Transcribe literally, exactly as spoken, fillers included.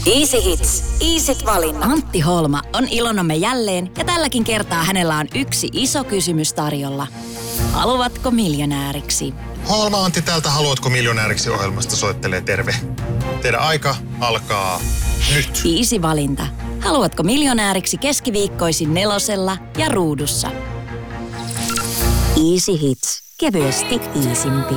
Easy Hits. Easyt valinnat. Antti Holma on ilonamme jälleen ja tälläkin kertaa hänellä on yksi iso kysymys tarjolla. Haluatko miljonääriksi? Holma Antti täältä Haluatko miljonääriksi -ohjelmasta soittelee terve. Teidän aika alkaa nyt. Easy valinta. Haluatko miljonääriksi keskiviikkoisin nelosella ja ruudussa? Easy Hits. Kevyesti iisimpi.